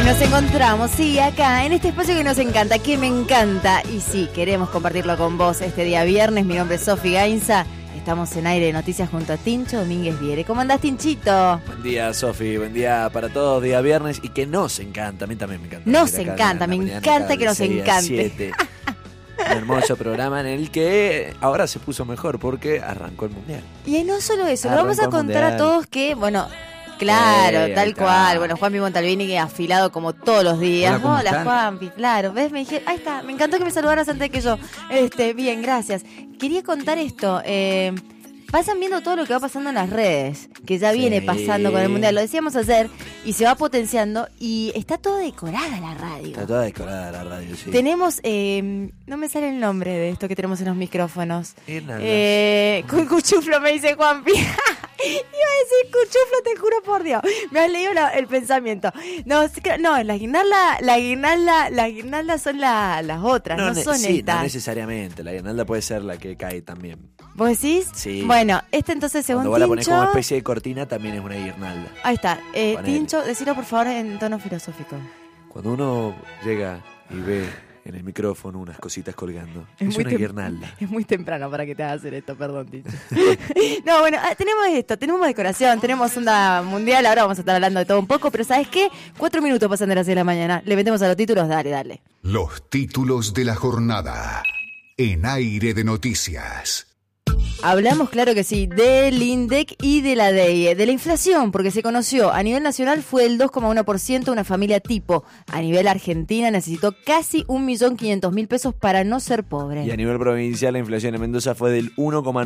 Nos encontramos, sí, acá, en este espacio que nos encanta, que me encanta. Y sí, queremos compartirlo con vos este día viernes. Mi nombre es Sofi Gainza. Estamos en Aire de Noticias junto a Tincho Domínguez Viere. ¿Cómo andás, Tinchito? Buen día, Sofi. Buen día para todos. Día viernes y que nos encanta. A mí también me encanta. Nos encanta, me encanta que nos encante. Un hermoso programa en el que ahora se puso mejor porque arrancó el Mundial. Y no solo eso, le vamos a contar a todos que, bueno... Claro, tal cual. Bueno, Juanpi Montalbini, que afilado como todos los días. Hola, Juanpi, claro. ¿Ves? Me dije, ahí está, me encantó que me saludaras antes que yo. Bien, gracias. Quería contar esto. Pasan viendo todo lo que va pasando en las redes, que ya viene pasando con el Mundial. Lo decíamos ayer y se va potenciando y está toda decorada la radio. Está toda decorada la radio, sí. Tenemos, no me sale el nombre de esto que tenemos en los micrófonos. Cuchuflo, me dice Juanpi. Iba a decir cuchuflo, te juro por Dios. Me has leído el pensamiento. No, la guirnalda son las otras, no son estas. No necesariamente, la guirnalda puede ser la que cae también. ¿Vos decís? Sí. Bueno, entonces según Tincho... Cuando vos la ponés como especie de cortina, también es una guirnalda. Ahí está. Tincho, decilo por favor en tono filosófico. Cuando uno llega y ve en el micrófono unas cositas colgando, es una guirnalda. Es muy temprano para que te hagas hacer esto, perdón, Tincho. No, bueno, tenemos esto, tenemos decoración, tenemos onda mundial, ahora vamos a estar hablando de todo un poco, pero ¿sabes qué? 4 minutos pasan de las 6 de la mañana, le metemos a los títulos, dale. Los títulos de la jornada en Aire de Noticias. Hablamos, claro que sí, del INDEC y de la DEIE, de la inflación, porque se conoció a nivel nacional fue el 2,1% una familia tipo. A nivel Argentina necesitó casi 1.500.000 pesos para no ser pobre. Y a nivel provincial la inflación en Mendoza fue del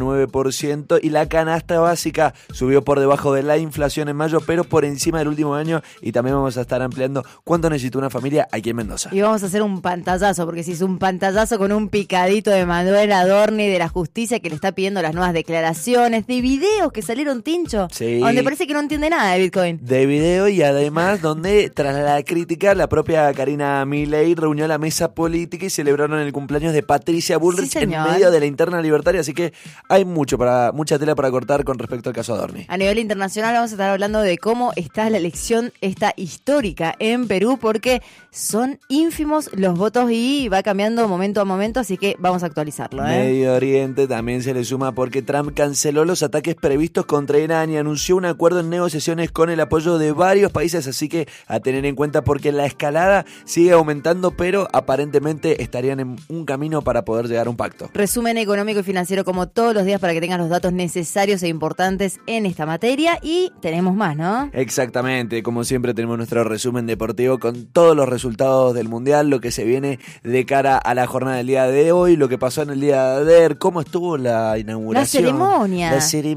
1,9% y la canasta básica subió por debajo de la inflación en mayo, pero por encima del último año. Y también vamos a estar ampliando cuánto necesita una familia aquí en Mendoza. Y vamos a hacer un pantallazo, porque se hizo un pantallazo con un picadito de Manuel Adorni de la Justicia que le está pidiendo las nuevas declaraciones, de videos que salieron, Tincho, sí, donde parece que no entiende nada de Bitcoin. De video y además donde tras la crítica la propia Karina Milei reunió la mesa política y celebraron el cumpleaños de Patricia Bullrich en medio de la interna libertaria, así que hay mucha tela para cortar con respecto al caso Adorni. A nivel internacional vamos a estar hablando de cómo está la elección esta histórica en Perú, porque son ínfimos los votos y va cambiando momento a momento, así que vamos a actualizarlo. Medio Oriente también se le suma porque Trump canceló los ataques previstos contra Irán y anunció un acuerdo en negociaciones con el apoyo de varios países, así que a tener en cuenta porque la escalada sigue aumentando, pero aparentemente estarían en un camino para poder llegar a un pacto. Resumen económico y financiero como todos los días para que tengan los datos necesarios e importantes en esta materia y tenemos más, ¿no? Exactamente, como siempre tenemos nuestro resumen deportivo con todos los resultados del Mundial, lo que se viene de cara a la jornada del día de hoy, lo que pasó en el día de ayer, cómo estuvo la inauguración. La ceremonia.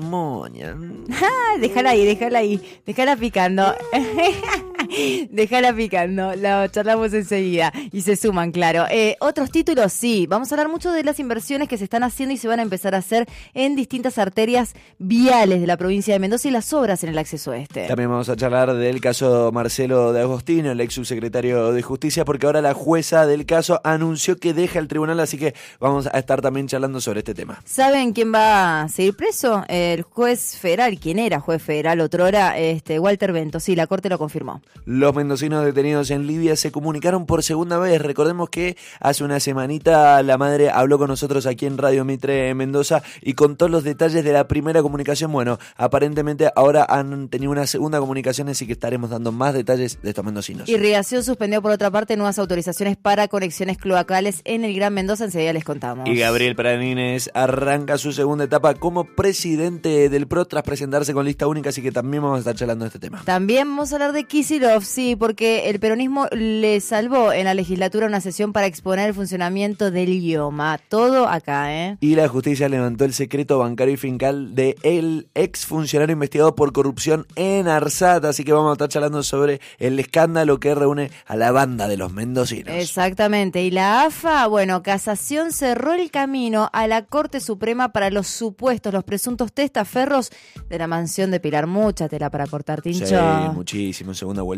Déjala ahí, déjala picando. Déjala picando, la charlamos enseguida y se suman, claro. Otros títulos, sí, vamos a hablar mucho de las inversiones que se están haciendo y se van a empezar a hacer en distintas arterias viales de la provincia de Mendoza y las obras en el acceso este. También vamos a charlar del caso Marcelo de Agostino, el ex subsecretario de Justicia, porque ahora la jueza del caso anunció que deja el tribunal, así que vamos a estar también charlando sobre este tema. ¿Saben quién va a seguir preso? El juez federal, quien era juez federal otrora, Walter Bento, sí, la corte lo confirmó. Los mendocinos detenidos en Libia se comunicaron por segunda vez. Recordemos que hace una semanita la madre habló con nosotros aquí en Radio Mitre en Mendoza y contó los detalles de la primera comunicación. Bueno, aparentemente ahora han tenido una segunda comunicación, así que estaremos dando más detalles de estos mendocinos. Irrigación suspendió por otra parte nuevas autorizaciones para conexiones cloacales en el Gran Mendoza, enseguida les contamos. Y Gabriel Pranines arranca su segunda etapa como presidente del PRO tras presentarse con lista única, así que también vamos a estar charlando de este tema. También vamos a hablar de Kicillof, sí, porque el peronismo le salvó en la legislatura una sesión para exponer el funcionamiento del idioma. Todo acá, ¿eh? Y la justicia levantó el secreto bancario y fiscal de el ex funcionario investigado por corrupción en Arsat, así que vamos a estar charlando sobre el escándalo que reúne a la banda de los mendocinos. Exactamente, y la AFA, bueno, casación cerró el camino a la Corte Suprema para los presuntos testaferros de la mansión de Pilar. Mucha tela para cortar, Tincho. Sí, muchísimo, segunda vuelta internacional.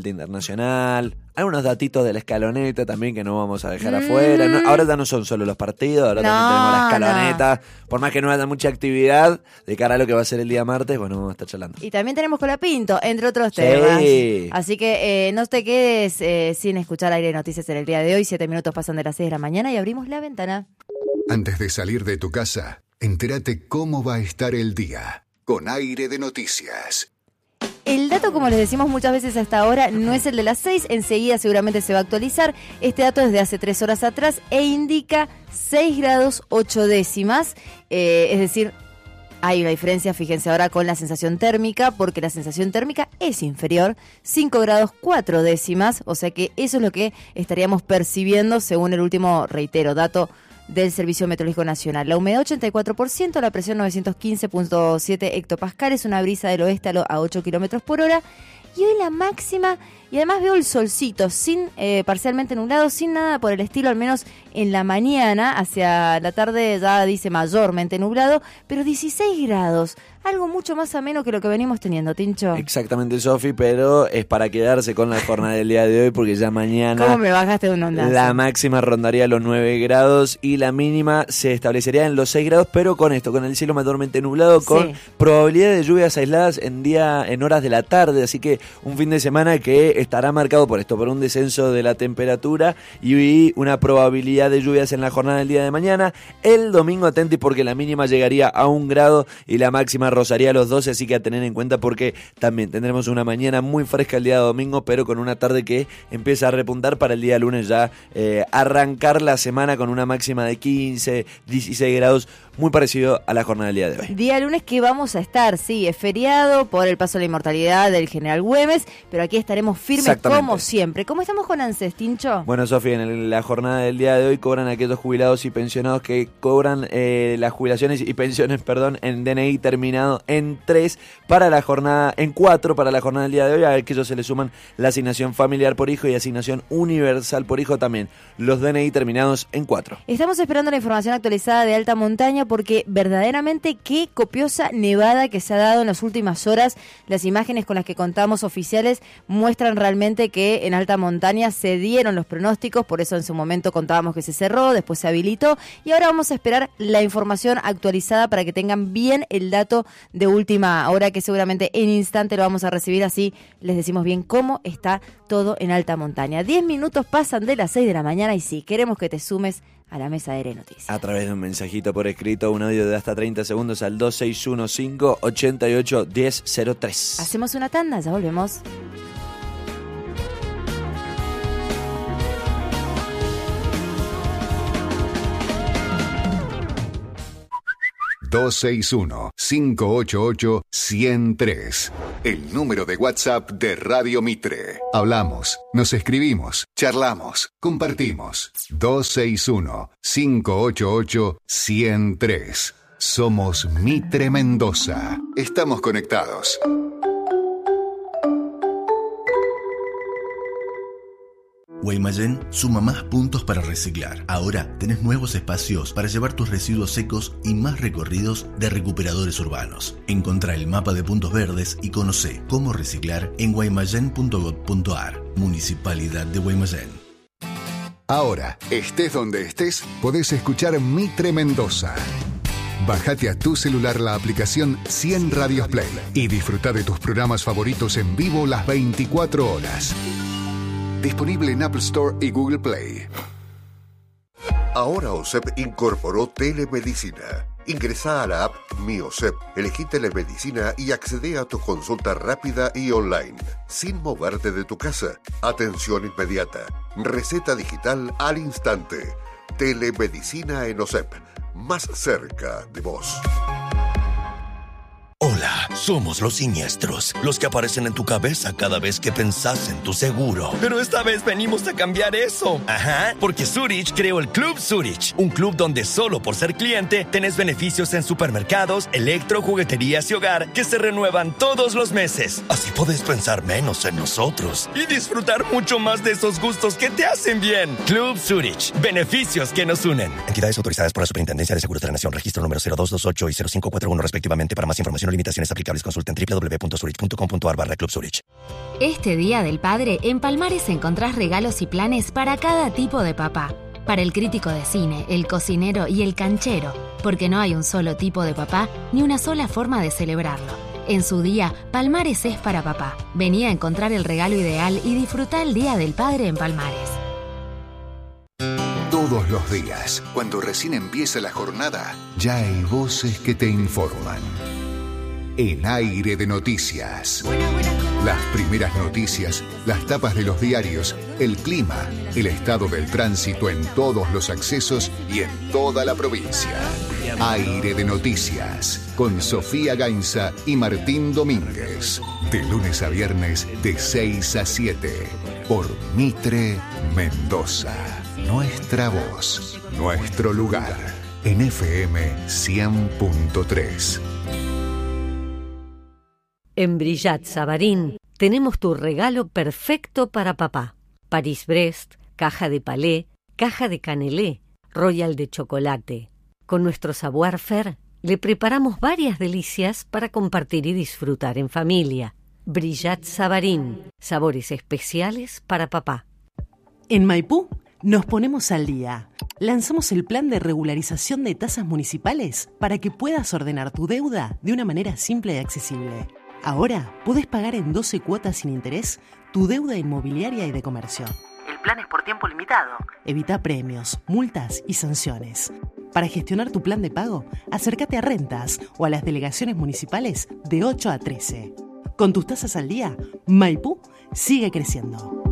Nacional, algunos datitos de la escaloneta también que no vamos a dejar afuera. No, ahora ya no son solo los partidos, ahora también tenemos la escaloneta. Por más que no haya mucha actividad, de cara a lo que va a ser el día martes, bueno, vamos a estar charlando. Y también tenemos Colapinto, entre otros temas. Así que no te quedes sin escuchar Aire de Noticias en el día de hoy. 7 minutos pasan de las 6 de la mañana y abrimos la ventana. Antes de salir de tu casa, entérate cómo va a estar el día con Aire de Noticias. El dato, como les decimos muchas veces hasta ahora, no es el de las 6, enseguida seguramente se va a actualizar. Este dato es de hace 3 horas atrás e indica 6 grados 8 décimas, es decir, hay una diferencia, fíjense ahora, con la sensación térmica, porque la sensación térmica es inferior, 5 grados 4 décimas, o sea que eso es lo que estaríamos percibiendo según el último, reitero, dato del Servicio Meteorológico Nacional. La humedad 84%, la presión 915.7 hectopascales, una brisa del oeste a 8 kilómetros por hora. Y hoy la máxima, y además veo el solcito, sin parcialmente nublado, sin nada por el estilo, al menos en la mañana, hacia la tarde ya dice mayormente nublado, pero 16 grados. Algo mucho más ameno que lo que venimos teniendo, Tincho. Exactamente, Sofi, pero es para quedarse con la jornada del día de hoy, porque ya mañana... ¿Cómo me bajaste de un ondazo? La máxima rondaría los 9 grados y la mínima se establecería en los 6 grados, pero con esto, con el cielo mayormente nublado, con probabilidad de lluvias aisladas en horas de la tarde, así que un fin de semana que estará marcado por esto, por un descenso de la temperatura y una probabilidad de lluvias en la jornada del día de mañana. El domingo atenti porque la mínima llegaría a 1 grado y la máxima rozaría los 12, así que a tener en cuenta porque también tendremos una mañana muy fresca el día domingo, pero con una tarde que empieza a repuntar para el día lunes ya arrancar la semana con una máxima de 15, 16 grados, muy parecido a la jornada del día de hoy. Día lunes que vamos a estar, sí, es feriado por el paso a la inmortalidad del general Güemes, pero aquí estaremos firmes como siempre. ¿Cómo estamos con ANSES, Tincho? Bueno, Sofía, en la jornada del día de hoy cobran aquellos jubilados y pensionados que cobran las jubilaciones y pensiones, en DNI terminado en 3 para la jornada, en 4 para la jornada del día de hoy, a aquellos se le suman la asignación familiar por hijo y asignación universal por hijo también, los DNI terminados en 4. Estamos esperando la información actualizada de alta montaña porque verdaderamente qué copiosa nevada que se ha dado en las últimas horas. Las imágenes con las que contamos oficiales muestran realmente que en alta montaña se dieron los pronósticos, por eso en su momento contábamos que se cerró, después se habilitó y ahora vamos a esperar la información actualizada para que tengan bien el dato de última hora, que seguramente en instante lo vamos a recibir, así les decimos bien cómo está todo en alta montaña. 10 minutos pasan de las 6 de la mañana y sí, queremos que te sumes a la mesa de Aire Noticias. A través de un mensajito por escrito, un audio de hasta 30 segundos al 2615-881003. Hacemos una tanda, ya volvemos. ...261-588-103... el número de WhatsApp de Radio Mitre. Hablamos, nos escribimos, charlamos, compartimos. 261-588-103. Somos Mitre Mendoza. Estamos conectados. Guaymallén suma más puntos para reciclar. Ahora tenés nuevos espacios para llevar tus residuos secos y más recorridos de recuperadores urbanos. Encontrá el mapa de puntos verdes y conocé cómo reciclar en guaymallén.gov.ar. Municipalidad de Guaymallén. Ahora, estés donde estés, podés escuchar Mitre Mendoza. Bájate a tu celular la aplicación 100 Radios Play y disfruta de tus programas favoritos en vivo las 24 horas. Disponible en Apple Store y Google Play. Ahora OSEP incorporó telemedicina. Ingresá a la app Mi OSEP, elegí telemedicina y accedé a tu consulta rápida y online, sin moverte de tu casa. Atención inmediata. Receta digital al instante. Telemedicina en OSEP, más cerca de vos. Hola, somos los siniestros, los que aparecen en tu cabeza cada vez que pensás en tu seguro. Pero esta vez venimos a cambiar eso. Ajá, porque Zurich creó el Club Zurich, un club donde solo por ser cliente tenés beneficios en supermercados, electro, jugueterías y hogar que se renuevan todos los meses. Así podés pensar menos en nosotros y disfrutar mucho más de esos gustos que te hacen bien. Club Zurich, beneficios que nos unen. Entidades autorizadas por la Superintendencia de Seguros de la Nación, registro número 0228 y 0541 respectivamente. Para más información o limitaciones aplicables aplicables. Consulta en www.zurich.com.ar/Club Zurich. Este Día del Padre, en Palmares encontrás regalos y planes para cada tipo de papá. Para el crítico de cine, el cocinero y el canchero, porque no hay un solo tipo de papá ni una sola forma de celebrarlo. En su día, Palmares es para papá. Vení a encontrar el regalo ideal y disfrutá el Día del Padre en Palmares. Todos los días, cuando recién empieza la jornada, ya hay voces que te informan. En Aire de Noticias. Las primeras noticias, las tapas de los diarios, el clima, el estado del tránsito en todos los accesos y en toda la provincia. Aire de Noticias, con Sofía Gainza y Martín Domínguez. De lunes a viernes, de 6 a 7. Por Mitre Mendoza. Nuestra voz, nuestro lugar. En FM 100.3. En Brillat Savarín tenemos tu regalo perfecto para papá. Paris-Brest, caja de palé, caja de canelé, royal de chocolate. Con nuestro savoir-faire le preparamos varias delicias para compartir y disfrutar en familia. Brillat Savarín, sabores especiales para papá. En Maipú nos ponemos al día. Lanzamos el plan de regularización de tasas municipales para que puedas ordenar tu deuda de una manera simple y accesible. Ahora podés pagar en 12 cuotas sin interés tu deuda inmobiliaria y de comercio. El plan es por tiempo limitado. Evita premios, multas y sanciones. Para gestionar tu plan de pago, acércate a Rentas o a las delegaciones municipales de 8 a 13. Con tus tasas al día, Maipú sigue creciendo.